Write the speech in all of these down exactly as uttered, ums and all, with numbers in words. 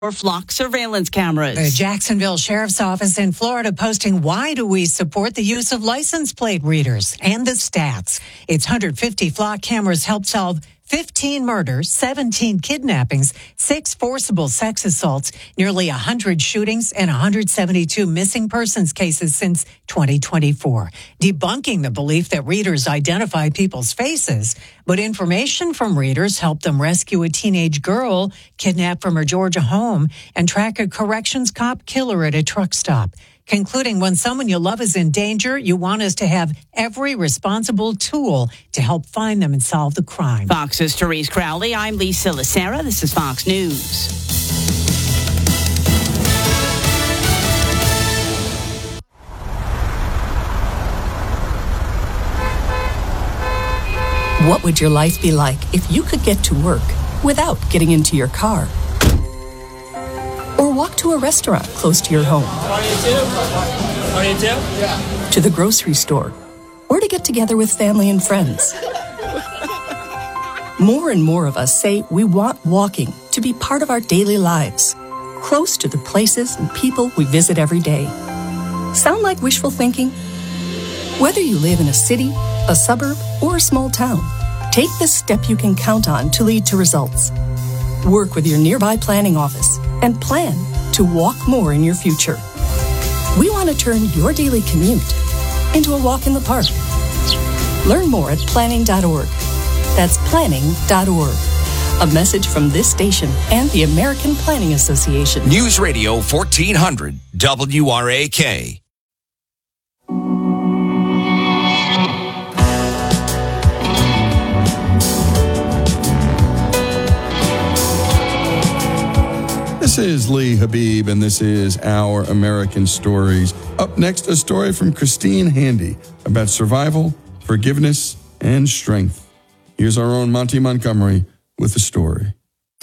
or flock surveillance cameras. The Jacksonville Sheriff's Office in Florida posting, why do we support the use of license plate readers? And the stats. Its one hundred fifty flock cameras help solve fifteen murders, seventeen kidnappings, six forcible sex assaults, nearly one hundred shootings, and one hundred seventy-two missing persons cases since twenty twenty-four, debunking the belief that readers identify people's faces. But information from readers helped them rescue a teenage girl kidnapped from her Georgia home and track a corrections cop killer at a truck stop. Concluding, when someone you love is in danger, you want us to have every responsible tool to help find them and solve the crime. Fox's Therese Crowley. I'm Lisa Lacera. This is Fox News. What would your life be like if you could get to work without getting into your car? Or walk to a restaurant close to your home? To the grocery store? Or to get together with family and friends? More and more of us say we want walking to be part of our daily lives, close to the places and people we visit every day. Sound like wishful thinking? Whether you live in a city, a suburb, or a small town, take the step you can count on to lead to results. Work with your nearby planning office and plan to walk more in your future. We want to turn your daily commute into a walk in the park. Learn more at planning dot org. That's planning dot org. A message from this station and the American Planning Association. News Radio fourteen hundred W R A K. This is Lee Habib, and this is Our American Stories. Up next, a story from Christine Handy about survival, forgiveness, and strength. Here's our own Monty Montgomery with the story.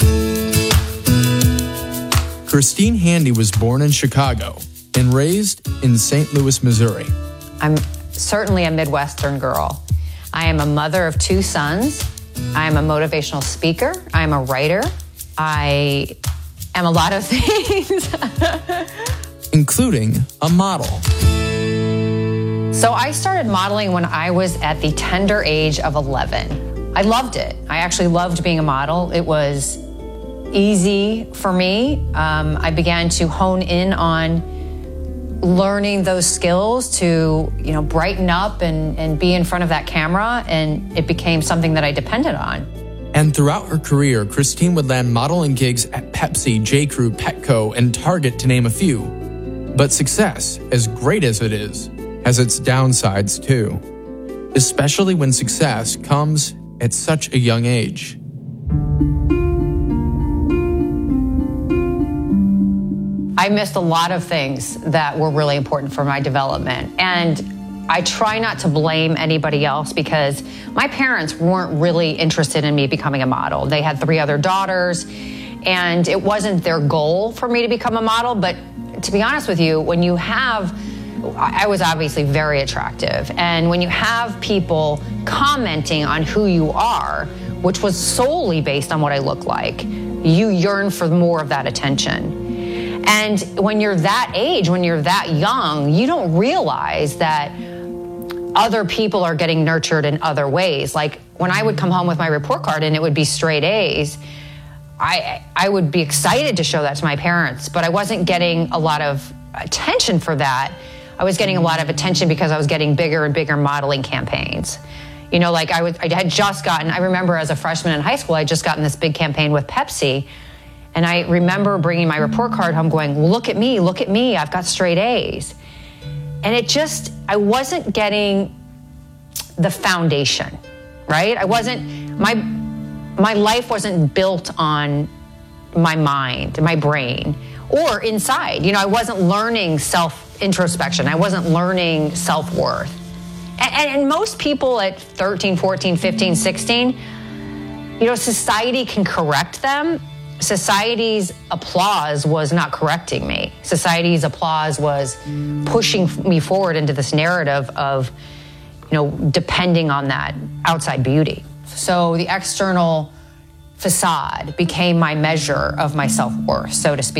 Christine Handy was born in Chicago and raised in Saint Louis, Missouri. I'm certainly a Midwestern girl. I am a mother of two sons. I am a motivational speaker. I am a writer. I am a lot of things. Including a model. So I started modeling when I was at the tender age of eleven. I loved it. I actually loved being a model. It was easy for me. Um, I began to hone in on learning those skills to, you know, brighten up and, and be in front of that camera, and it became something that I depended on. And throughout her career, Christine would land modeling gigs at Pepsi, J.Crew, Petco, and Target, to name a few. But success, as great as it is, has its downsides too, especially when success comes at such a young age. I missed a lot of things that were really important for my development. And I try not to blame anybody else because my parents weren't really interested in me becoming a model. They had three other daughters, and it wasn't their goal for me to become a model. But to be honest with you, when you have, I was obviously very attractive. And when you have people commenting on who you are, which was solely based on what I look like, you yearn for more of that attention. And when you're that age, when you're that young, you don't realize that other people are getting nurtured in other ways. Like when I would come home with my report card and it would be straight A's, I I would be excited to show that to my parents, but I wasn't getting a lot of attention for that. I was getting a lot of attention because I was getting bigger and bigger modeling campaigns. You know, like I, would, I had just gotten, I remember as a freshman in high school, I had just gotten this big campaign with Pepsi. And I remember bringing my report card home going, look at me, look at me, I've got straight A's. And it just, I wasn't getting the foundation, right? I wasn't, my my life wasn't built on my mind, my brain, or inside. You know, I wasn't learning self-introspection. I wasn't learning self-worth. And, and most people at thirteen, fourteen, fifteen, sixteen, you know, society can correct them. Society's applause was not correcting me. Society's applause was pushing me forward into this narrative of, you know, depending on that outside beauty. So the external facade became my measure of my self-worth, so to speak.